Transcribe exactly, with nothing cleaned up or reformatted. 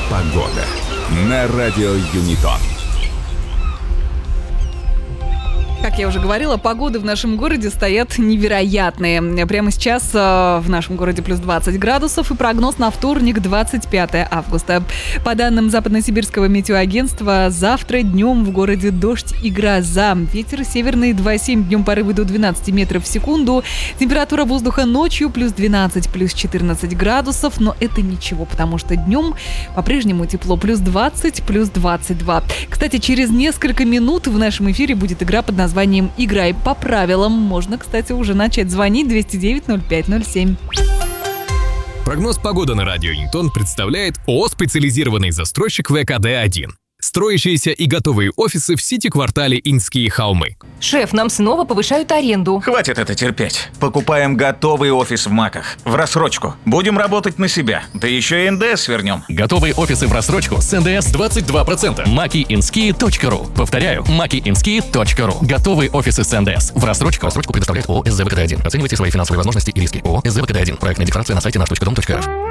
Погода на радио Юнитон. Как я уже говорила, погоды в нашем городе стоят невероятные. Прямо сейчас в нашем городе плюс двадцать градусов и прогноз на вторник, двадцать пятое августа. По данным Западно-Сибирского метеоагентства, завтра днем в городе дождь и гроза. Ветер северный два семь, днем порывы до двенадцати метров в секунду. Температура воздуха ночью плюс двенадцать, плюс четырнадцать градусов. Но это ничего, потому что днем по-прежнему тепло плюс двадцать, плюс двадцать два. Кстати, через несколько минут в нашем эфире будет игра под названием Названием «Играй по правилам». Можно, кстати, уже начать звонить двести девять ноль пять ноль семь. Прогноз погоды на радио Юнитон представляет ООО «Специализированный застройщик вэ ка дэ один». Строящиеся и готовые офисы в сити-квартале Инские холмы. Шеф, нам снова повышают аренду. Хватит это терпеть. Покупаем готовый офис в МАКах. В рассрочку. Будем работать на себя. Да еще и эн дэ эс вернем. Готовые офисы в рассрочку с эн дэ эс двадцать два процента. маки инские точка ру. Повторяю, маки инские точка ру. Готовые офисы с эн дэ эс в рассрочку. Рассрочку предоставляет ООО эс зэ вэ ка дэ один. Оценивайте свои финансовые возможности и риски. ООО эс зэ вэ ка дэ один. Проектная декларация на сайте наш точка дом точка эр эф.